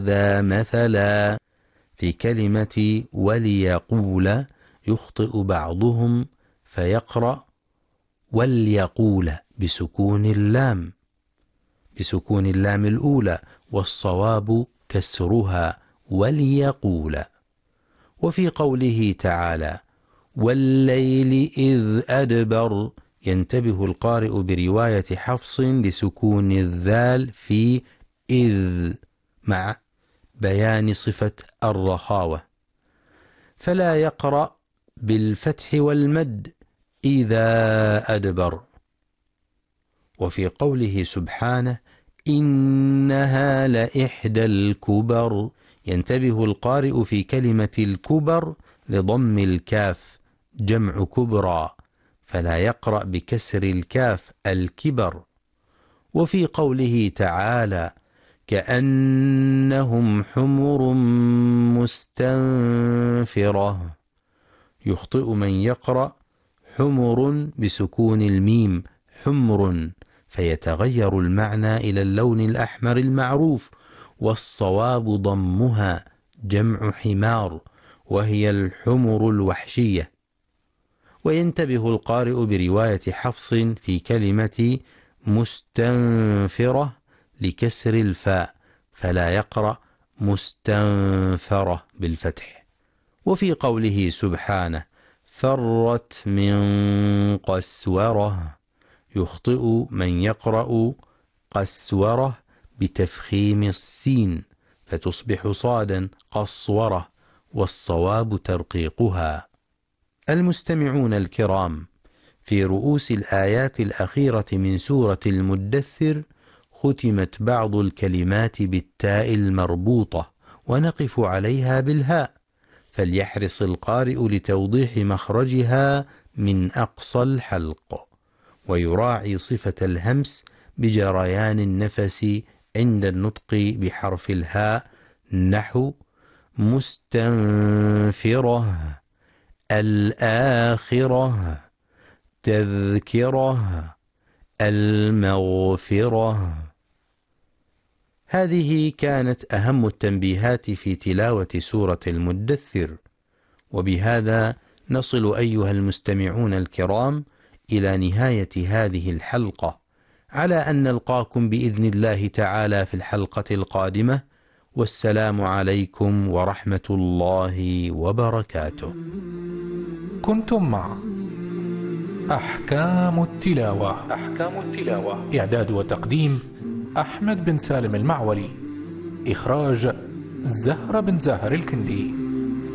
ذا مثلا في كلمة وليقول يخطئ بعضهم فيقرأ وليقول بسكون اللام الأولى، والصواب كسرها وليقول. وفي قوله تعالى والليل إذ أدبر ينتبه القارئ برواية حفص لسكون الذال في إذ مع بيان صفة الرخاوة، فلا يقرأ بالفتح والمد إذا أدبر. وفي قوله سبحانه إنها لإحدى الكبر ينتبه القارئ في كلمة الكبر لضم الكاف جمع كبرى، فلا يقرأ بكسر الكاف الكبر. وفي قوله تعالى كأنهم حمر مستنفرة يخطئ من يقرأ حمر بسكون الميم حمر، فيتغير المعنى إلى اللون الأحمر المعروف، والصواب ضمها جمع حمار وهي الحمر الوحشية. وينتبه القارئ برواية حفص في كلمة مستنفرة لكسر الفاء، فلا يقرأ مستنفرة بالفتح. وفي قوله سبحانه فرت من قسورة يخطئ من يقرأ قسورة بتفخيم السين فتصبح صادا قصورة، والصواب ترقيقها. المستمعون الكرام، في رؤوس الآيات الأخيرة من سورة المدثر ختمت بعض الكلمات بالتاء المربوطة ونقف عليها بالهاء، فليحرص القارئ لتوضيح مخرجها من أقصى الحلق، ويراعي صفة الهمس بجريان النفس عند النطق بحرف الهاء، نحو مستنفرة، الآخرة، تذكرة، المغفرة. هذه كانت أهم التنبيهات في تلاوة سورة المدثر. وبهذا نصل أيها المستمعون الكرام إلى نهاية هذه الحلقة، على أن نلقاكم بإذن الله تعالى في الحلقة القادمة، والسلام عليكم ورحمة الله وبركاته. كنتم مع أحكام التلاوة. إعداد وتقديم أحمد بن سالم المعولي. إخراج زهرة بن زاهر الكندي.